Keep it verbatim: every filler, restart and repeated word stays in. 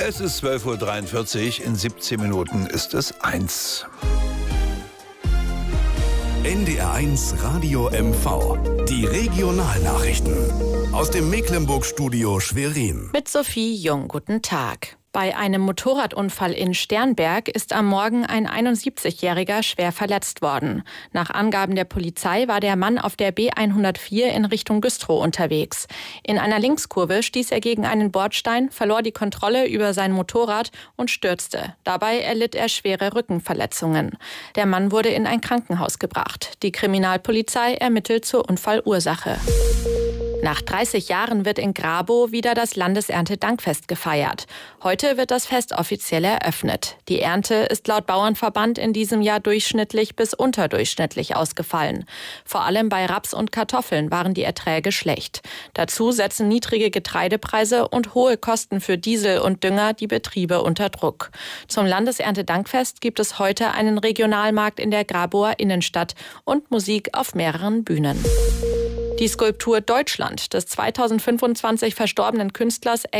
Es ist zwölf Uhr dreiundvierzig, in siebzehn Minuten ist es eins. N D R eins Radio M V. Die Regionalnachrichten. Aus dem Mecklenburg-Studio Schwerin. Mit Sophie Jung, guten Tag. Bei einem Motorradunfall in Sternberg ist am Morgen ein einundsiebzigjähriger schwer verletzt worden. Nach Angaben der Polizei war der Mann auf der B hundertvier in Richtung Güstrow unterwegs. In einer Linkskurve stieß er gegen einen Bordstein, verlor die Kontrolle über sein Motorrad und stürzte. Dabei erlitt er schwere Rückenverletzungen. Der Mann wurde in ein Krankenhaus gebracht. Die Kriminalpolizei ermittelt zur Unfallursache. Nach dreißig Jahren wird in Grabow wieder das Landeserntedankfest gefeiert. Heute wird das Fest offiziell eröffnet. Die Ernte ist laut Bauernverband in diesem Jahr durchschnittlich bis unterdurchschnittlich ausgefallen. Vor allem bei Raps und Kartoffeln waren die Erträge schlecht. Dazu setzen niedrige Getreidepreise und hohe Kosten für Diesel und Dünger die Betriebe unter Druck. Zum Landeserntedankfest gibt es heute einen Regionalmarkt in der Grabower Innenstadt und Musik auf mehreren Bühnen. Die Skulptur Deutschland des zweitausendfünfundzwanzig verstorbenen Künstlers